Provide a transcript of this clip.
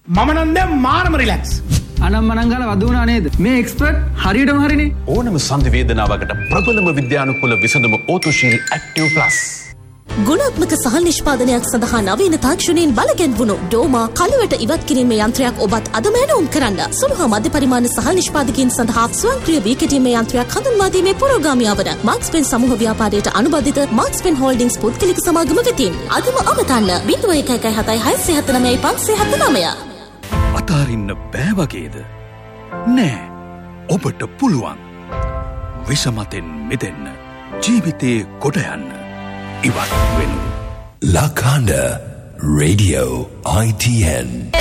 මම නම් දැන් මාරම රිලැක්ස්. අනම්මනම් ගාලා වදුණා නේද? මේ එක්ස්පර්ට් හරියටම හරිනේ. ඕනම සංධි වේදනාවකට ප්‍රබලම විද්‍යානුකූල විසඳුම ඕතුෂීල් ඇක්ටිව් ප්ලස්. ගුණාත්මක සහල් නිෂ්පාදනයක් සඳහා නවීන තාක්ෂණයෙන් බලගැන්වුණු ඩෝමා කළුවට ඉවත් කිරීමේ යන්ත්‍රයක් ඔබත් අදම ඇනවුම් කරන්න. සුළු හා මධ්‍ය පරිමාණ සහල් නිෂ්පාදකයන් සඳහා ස්වයංක්‍රීය වී කැටීමේ යන්ත්‍රයක් හඳුන්වා දීමේ පුරෝගාමියා වන මාක්ස් පෙන් සමූහ ව්‍යාපාරයට අනුබද්ධිත මාක්ස් පෙන් හෝල්ඩින්ග්ස් පුද්ගලික සමාගම වෙතින් අදම අවතන්න 0117769579. අතාරින්න බෑ වගේද? නෑ, ඔබට පුළුවන්. විෂමතෙන් මිදෙන්න, ජීවිතේ කොට යන්න, ඉවත් වෙනු. Lakanda Radio ITN